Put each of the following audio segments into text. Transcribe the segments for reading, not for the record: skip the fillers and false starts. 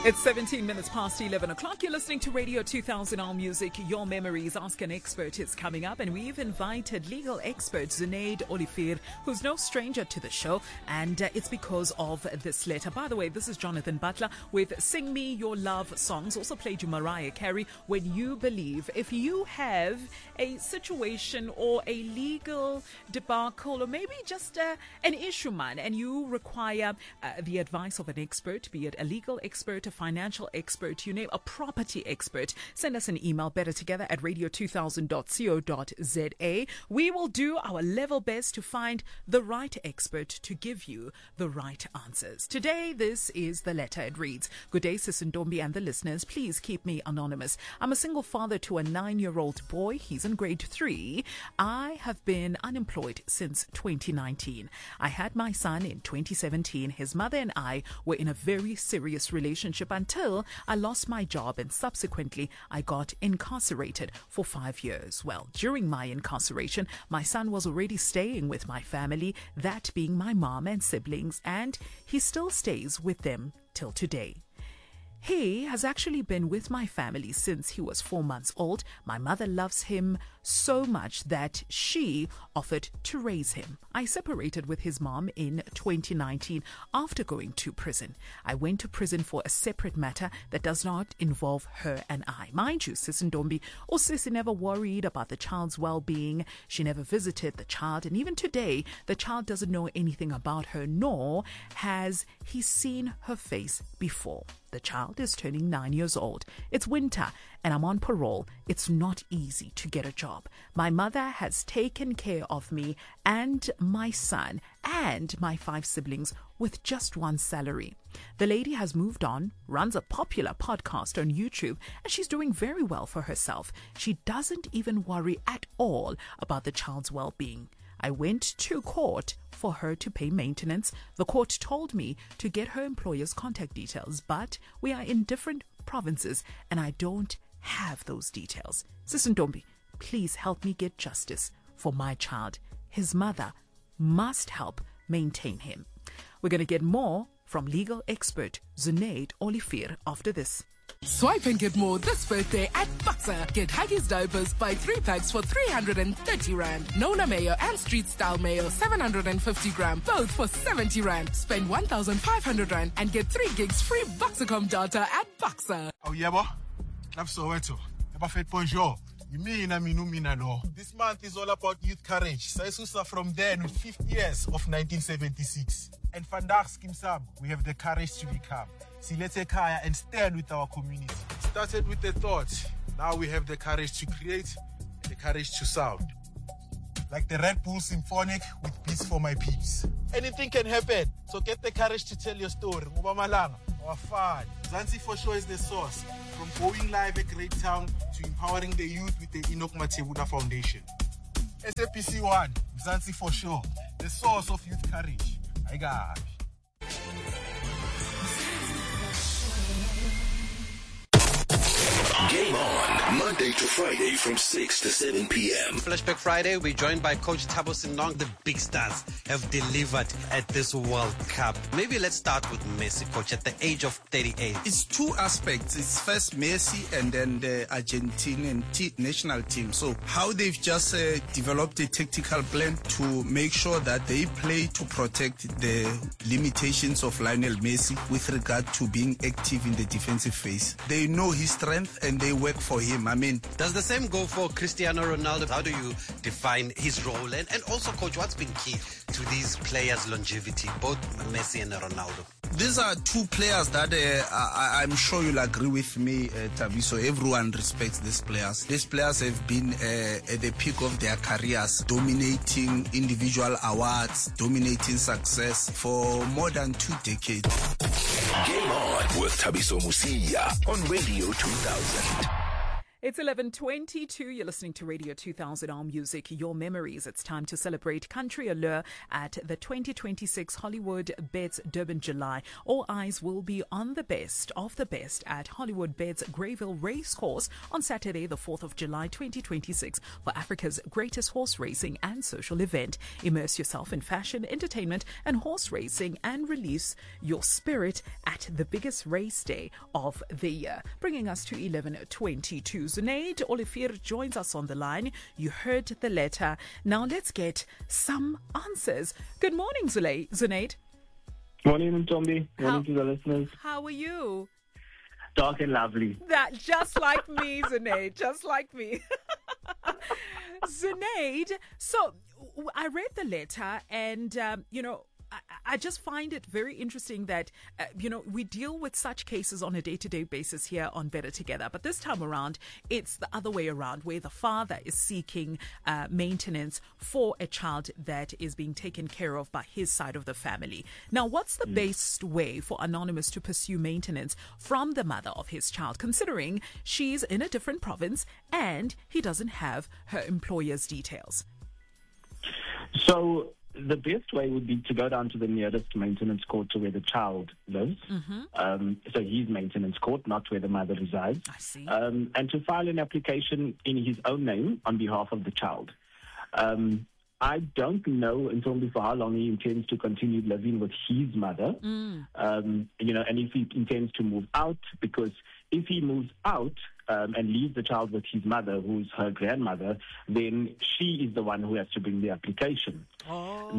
It's 17 minutes past 11 o'clock. You're listening to Radio 2000 All Music. Your Memories. Ask an Expert is coming up, and we've invited legal expert Zunaid Olivier, who's no stranger to the show, and it's because of this letter. By the way, this is Jonathan Butler with Sing Me Your Love Songs. Also played you Mariah Carey, When You Believe. If you have a situation or a legal debacle, or maybe just an issue, man, and you require the advice of an expert, be it a legal expert, a financial expert, you name a property expert, send us an email, bettertogether@radio2000.co.za. We will do our level best to find the right expert to give you the right answers. Today, this is the letter. It reads, "Good day, Sis Ntombi and the listeners. Please keep me anonymous. I'm a single father to a 9-year-old boy. He's in grade 3. I have been unemployed since 2019. I had my son in 2017. His mother and I were in a very serious relationship until I lost my job, and subsequently I got incarcerated for 5 years. Well, during my incarceration, my son was already staying with my family, that being my mom and siblings, and he still stays with them till today. He has actually been with my family since he was 4 months old. My mother loves him so much that she offered to raise him. I separated with his mom in 2019 after going to prison. I went to prison for a separate matter that does not involve her and I. Mind you, Sis Ntombi or Sissy never worried about the child's well-being. She never visited the child, and even today, the child doesn't know anything about her, nor has he seen her face before. The child is turning 9 years old. It's winter and I'm on parole. It's not easy to get a job. My mother has taken care of me and my son and my 5 siblings with just one salary. The lady has moved on, runs a popular podcast on YouTube, and she's doing very well for herself. She doesn't even worry at all about the child's well-being. I went to court for her to pay maintenance. The court told me to get her employer's contact details, but we are in different provinces and I don't have those details. Sis Ntombi, please help me get justice for my child. His mother must help maintain him." We're going to get more from legal expert Zunaid Olivier after this. Swipe and get more this birthday at Boxer. Get Huggies diapers, buy 3 packs for 330 Rand. Nona Mayo and Street Style Mayo, 750 gram, both for 70 Rand. Spend 1,500 Rand and get 3 gigs free Boxercom data at Boxer. Oh, yeah, boy. I'm Soweto. Bonjour. This month is all about youth courage. Saisusa from then with 50 years of 1976. And Vandaag Skim Sam, we have the courage to become. Silete Kaya and stand with our community. Started with the thought. Now we have the courage to create, the courage to sound. Like the Red Bull Symphonic with Beats for My Peeps. Anything can happen, so get the courage to tell your story. Malanga, our fun. Mzansi for sure is the source. From going live at Great Town to empowering the youth with the Enoch Matebuna Foundation. SAPC 1, Mzansi for sure, the source of youth courage. I got Game on, Monday to Friday from 6 to 7 p.m. Flashback Friday, we're joined by Coach Thabo Sinong. The big stars have delivered at this World Cup. Maybe let's start with Messi, Coach, at the age of 38. It's 2 aspects. It's first Messi and then the Argentinian national team. So how they've just developed a tactical plan to make sure that they play to protect the limitations of Lionel Messi with regard to being active in the defensive phase. They know his strength and they work for him. I mean, does the same go for Cristiano Ronaldo? How do you define his role? And also, Coach, what's been key to these players' longevity, both Messi and Ronaldo? These are 2 players that I'm sure you'll agree with me, Tabiso. Everyone respects these players. These players have been at the peak of their careers, dominating individual awards, dominating success for more than 2 decades. Game on with Tabiso Musia on Radio 2000. It's 11:22. You're listening to Radio 2000 Our Music, Your Memories. It's time to celebrate Country Allure at the 2026 Hollywood Beds Durban July. All eyes will be on the best of the best at Hollywood Beds Greyville Racecourse on Saturday, the 4th of July 2026 for Africa's greatest horse racing and social event. Immerse yourself in fashion, entertainment and horse racing and release your spirit at the biggest race day of the year. Bringing us to 11:22. Zunaid Olivier joins us on the line. You heard the letter. Now let's get some answers. Good morning, Zunaid. Morning, Tombi. Morning to the listeners. How are you? Dark and lovely. That just like me, Zunaid. Just like me. Zunaid, so I read the letter and, I just find it very interesting that, we deal with such cases on a day-to-day basis here on Better Together. But this time around, it's the other way around, where the father is seeking maintenance for a child that is being taken care of by his side of the family. Now, what's the best way for Anonymous to pursue maintenance from the mother of his child, considering she's in a different province and he doesn't have her employer's details? So the best way would be to go down to the nearest maintenance court to where the child lives. So his maintenance court, not where the mother resides. I see. And to file an application in his own name on behalf of the child. I don't know until for how long he intends to continue living with his mother, and if he intends to move out, because if he moves out and leaves the child with his mother, who's her grandmother, then she is the one who has to bring the application. Oh.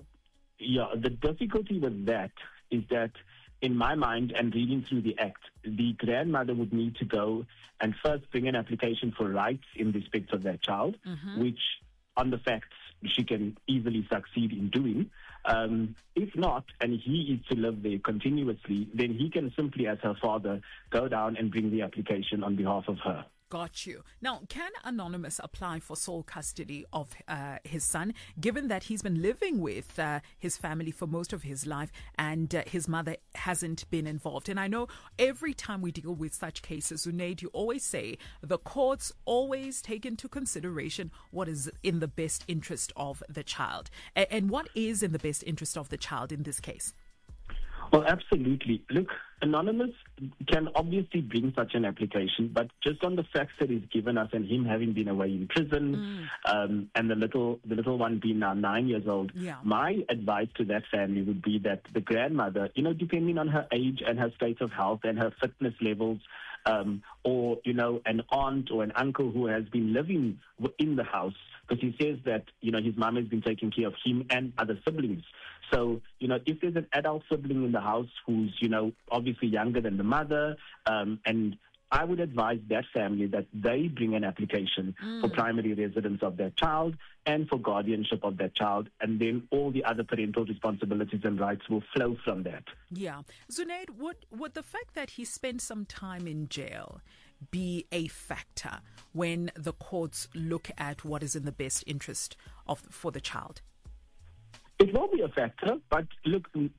The difficulty with that is that, in my mind, and reading through the act, the grandmother would need to go and first bring an application for rights in respect of that child, which, on the facts, she can easily succeed in doing. If not, and he is to live there continuously, then he can simply, as her father, go down and bring the application on behalf of her. Got you. Now, can Anonymous apply for sole custody of his son, given that he's been living with his family for most of his life and his mother hasn't been involved? And I know every time we deal with such cases, Zunaid, you always say the courts always take into consideration what is in the best interest of the child. And what is in the best interest of the child in this case? Well, absolutely. Look, Anonymous can obviously bring such an application, but just on the facts that he's given us and him having been away in prison, and the little one being now 9 years old, my advice to that family would be that the grandmother, depending on her age and her state of health and her fitness levels, or, an aunt or an uncle who has been living in the house, because he says that, his mom has been taking care of him and other siblings. So, if there's an adult sibling in the house who's, obviously younger than the mother, and I would advise that family that they bring an application for primary residence of their child and for guardianship of that child, and then all the other parental responsibilities and rights will flow from that. Yeah. Zunaid, would the fact that he spent some time in jail be a factor when the courts look at what is in the best interest for the child? It will be a factor, but look, we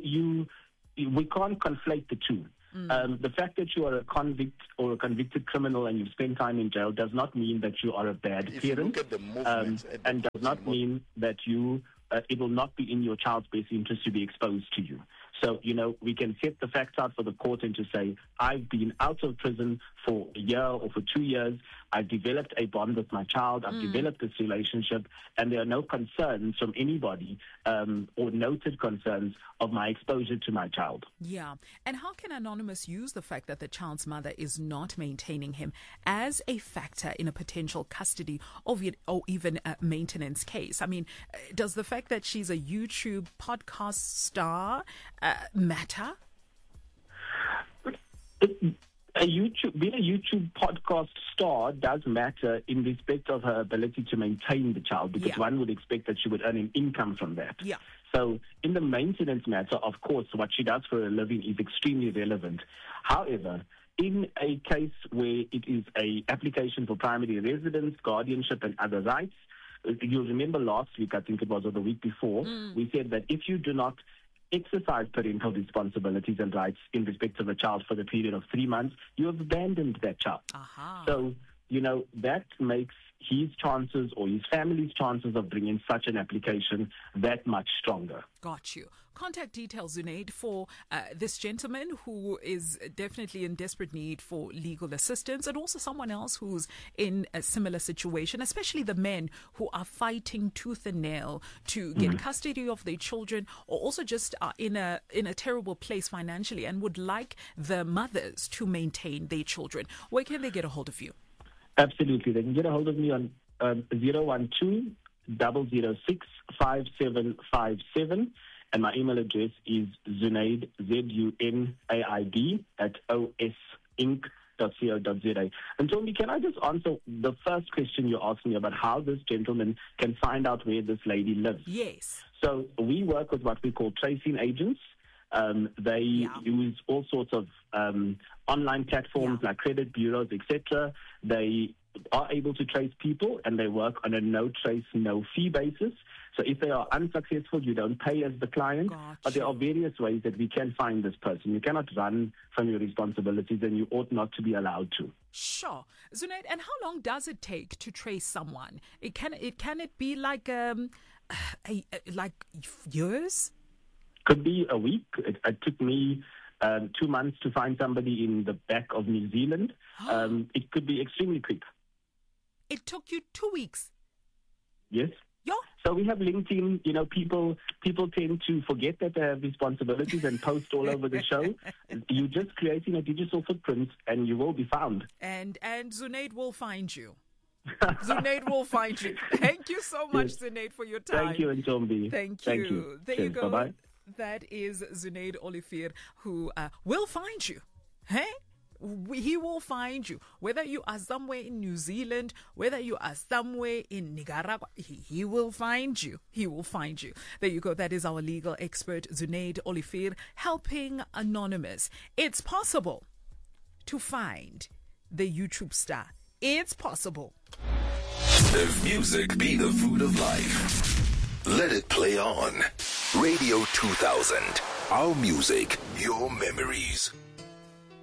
can't conflate the two. The fact that you are a convict or a convicted criminal and you've spent time in jail does not mean that you are a bad parent, and does not mean that it will not be in your child's best interest to be exposed to you. So, we can set the facts out for the court and to say, I've been out of prison for a year or for 2 years. I've developed a bond with my child. I've developed this relationship, and there are no concerns from anybody or noted concerns of my exposure to my child. Yeah. And how can Anonymous use the fact that the child's mother is not maintaining him as a factor in a potential custody or even a maintenance case? I mean, does the fact that she's a YouTube podcast star matter? Being a YouTube podcast star does matter in respect of her ability to maintain the child, because one would expect that she would earn an income from that. Yeah. So in the maintenance matter, of course, what she does for a living is extremely relevant. However, in a case where it is an application for primary residence, guardianship, and other rights, you'll remember last week, I think it was, or the week before, we said that if you do not exercise parental responsibilities and rights in respect of a child for the period of 3 months, you have abandoned that child. So that makes his chances or his family's chances of bringing such an application that much stronger. Got you. Contact details, Zunaid, for this gentleman who is definitely in desperate need for legal assistance, and also someone else who's in a similar situation, especially the men who are fighting tooth and nail to get custody of their children, or also just are in a terrible place financially and would like the mothers to maintain their children. Where can they get a hold of you? Absolutely. They can get a hold of me on 012-006-5757. And my email address is Zunaid, ZUNAID, @osinc.co.za. And Tombi, can I just answer the first question you asked me about how this gentleman can find out where this lady lives? Yes. So we work with what we call tracing agents. They use all sorts of online platforms like credit bureaus, etc. They are able to trace people, and they work on a no trace, no fee basis. So if they are unsuccessful, you don't pay as the client. But there are various ways that we can find this person. You cannot run from your responsibilities, and you ought not to be allowed to. Sure. Zunaid, and how long does it take to trace someone? Can it be like like years? Could be a week. It took me 2 months to find somebody in the back of New Zealand. It could be extremely quick. It took you 2 weeks? Yes. Yeah. So we have LinkedIn. People tend to forget that they have responsibilities and post all over the show. You're just creating a digital footprint, and you will be found. And Zunaid will find you. Zunaid will find you. Thank you so much, Zunaid, for your time. Thank you, Ntombi. Thank you. There you go. Bye-bye. That is Zunaid Olivier, who will find you. Hey? He will find you. Whether you are somewhere in New Zealand, whether you are somewhere in Nicaragua, he will find you. He will find you. There you go. That is our legal expert, Zunaid Olivier, helping Anonymous. It's possible to find the YouTube star. It's possible. If music be the food of life, let it play on. Radio 2000. Our music, your memories.